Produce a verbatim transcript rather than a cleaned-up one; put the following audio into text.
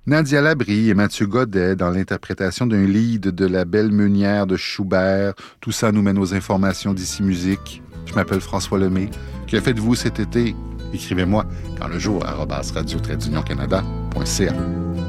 Nadia Labrie et Mathieu Godet dans l'interprétation d'un lead de La Belle Meunière de Schubert. Tout ça nous mène aux informations d'Ici Musique. Je m'appelle François Lemay. Que faites-vous cet été? Écrivez-moi quand le jour arobase radio tiret d'union canada point c a.